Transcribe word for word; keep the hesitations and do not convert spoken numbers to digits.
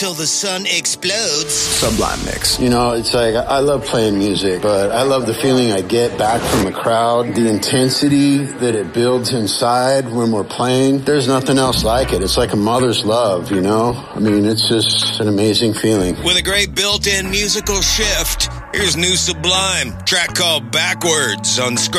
till the sun explodes. Sublime mix. You know, it's like, I love playing music, but I love the feeling I get back from the crowd, the intensity that it builds inside when we're playing. There's nothing else like it. It's like a mother's love, you know? I mean, it's just an amazing feeling. With a great built-in musical shift, here's new Sublime, track called Backwards on Scratch.